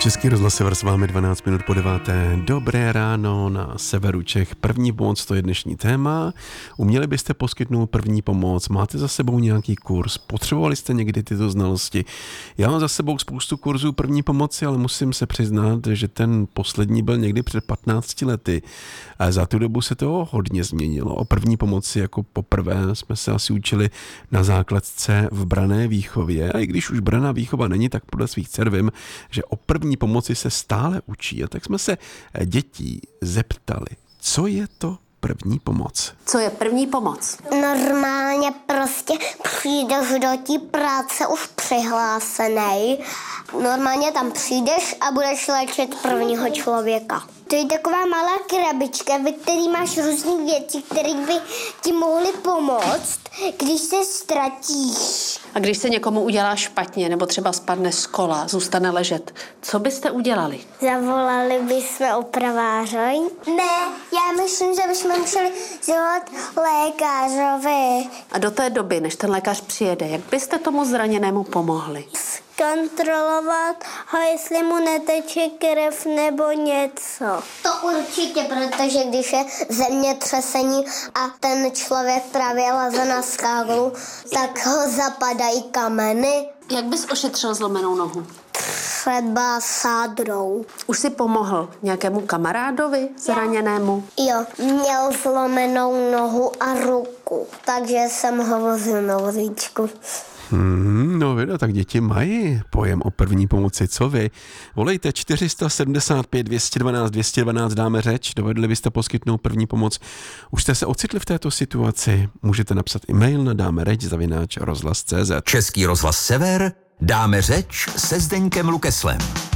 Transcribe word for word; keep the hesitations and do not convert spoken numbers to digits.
Český rozhlas Sever s vámi dvanáct minut po deváté. Dobré ráno na severu Čech. První pomoc, to je dnešní téma. Uměli byste poskytnout první pomoc? Máte za sebou nějaký kurz? Potřebovali jste někdy tyto znalosti? Já mám za sebou spoustu kurzů první pomoci, ale musím se přiznat, že ten poslední byl někdy před patnácti lety. A za tu dobu se to hodně změnilo. O první pomoci jako poprvé jsme se asi učili na základce v branné výchově. A i když už branná výchova není, tak podle svých dcer vím, že o první pomoci se stále učí. A tak jsme se dětí zeptali, co je to první pomoc? Co je první pomoc? Normálně prostě přijdeš do té práce už přihlásenej. Normálně tam přijdeš a budeš léčit prvního člověka. To je taková malá krabička, ve které máš různé věci, které by ti mohly pomoct, když se ztratíš. A když se někomu udělá špatně, nebo třeba spadne z kola, zůstane ležet, co byste udělali? Zavolali bychom opraváře? Ne, já myslím, že bychom museli zavolat lékařovi. A do té doby, než ten lékař přijede, jak byste tomu zraněnému pomohli? Kontrolovat ho, jestli mu neteče krev nebo něco. To určitě, protože když je zemětřesení a ten člověk právě leze na skálu, tak ho zapadají kameny. Jak bys ošetřil zlomenou nohu? Třeba sádrou. Už si pomohl nějakému kamarádovi zraněnému? Jo, měl zlomenou nohu a ruku, takže jsem ho vozil na vozíčku. Hmm, no věda, tak děti mají pojem o první pomoci. Co vy? Volejte čtyři sedmdesát pět, dvě jedna dva, dvě jedna dva, dáme řeč. Dovedli byste poskytnout první pomoc? Už jste se ocitli v této situaci? Můžete napsat e-mail na dáme řeč zavináč rozhlas tečka cé zet. Český rozhlas Sever, dáme řeč se Zdeňkem Lukeslem.